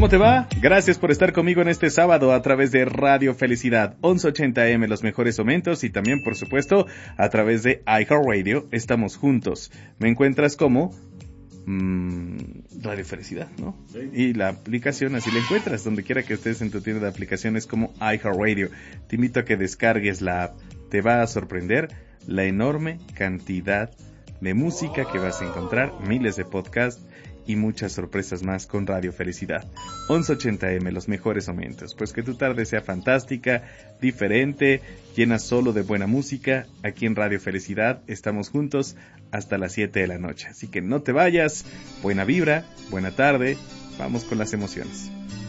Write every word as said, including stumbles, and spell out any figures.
¿Cómo te va? Gracias por estar conmigo en este sábado a través de Radio Felicidad once ochenta eme, los mejores momentos, y también, por supuesto, a través de iHeartRadio. Estamos juntos. Me encuentras como mmm, Radio Felicidad, ¿no? Sí. Y la aplicación, así la encuentras donde quiera que estés en tu tienda de aplicaciones como iHeartRadio. Te invito a que descargues la app. Te va a sorprender la enorme cantidad de música que vas a encontrar, miles de podcasts y muchas sorpresas más con Radio Felicidad once ochenta eme, los mejores momentos. Pues que tu tarde sea fantástica, diferente, llena solo de buena música. Aquí en Radio Felicidad estamos juntos hasta las siete de la noche, así que no te vayas. Buena vibra, buena tarde, vamos con las emociones.